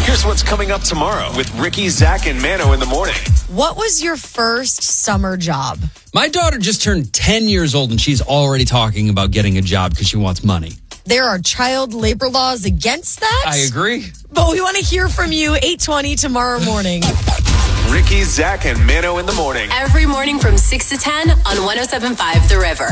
Here's what's coming up tomorrow with Ricky, Zach, and Mano in the morning. What was your first summer job? My daughter just turned 10 years old and she's already talking about getting a job because she wants money. There are child labor laws against that. I agree. But we want to hear from you 8:20 tomorrow morning. Ricky, Zach, and Mano in the morning. Every morning from 6 to 10 on 107.5 The River.